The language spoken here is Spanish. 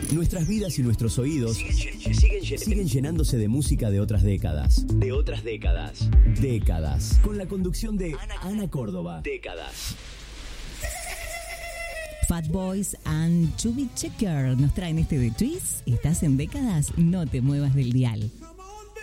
Nuestras vidas y nuestros oídos siguen llenándose de música de otras décadas. Décadas. Con la conducción de Ana Córdoba. Décadas. Fat Boys and Chubby Checker nos traen este de Twist. ¿Estás en décadas? No te muevas del dial.